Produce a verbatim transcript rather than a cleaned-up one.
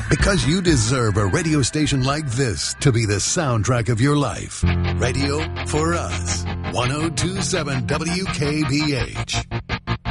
Because you deserve a radio station like this to be the soundtrack of your life. Radio for Us. ten twenty-seven W K B H.